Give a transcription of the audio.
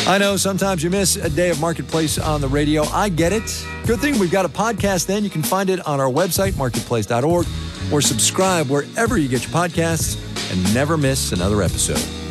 I know sometimes you miss a day of Marketplace on the radio. I get it. Good thing we've got a podcast then. You can find it on our website, marketplace.org, or subscribe wherever you get your podcasts and never miss another episode.